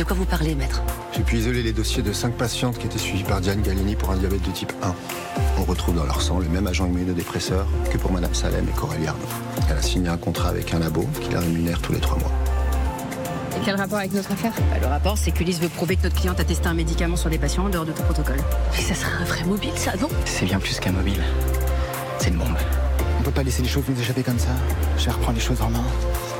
De quoi vous parlez, maître? J'ai pu isoler les dossiers de 5 patientes qui étaient suivies par Diane Galini pour un diabète de type 1. On retrouve dans leur sang le même agent immunodépresseur que pour Madame Salem et Coralie Arnaud. Elle a signé un contrat avec un labo qui la rémunère tous les 3 mois. Et quel rapport avec notre affaire? Le rapport, c'est qu'Ulysse veut prouver que notre cliente a testé un médicament sur des patients en dehors de tout protocole. Mais ça serait un vrai mobile, ça, non? C'est bien plus qu'un mobile. C'est une bombe. On peut pas laisser les choses nous échapper comme ça. Je vais reprendre les choses en main.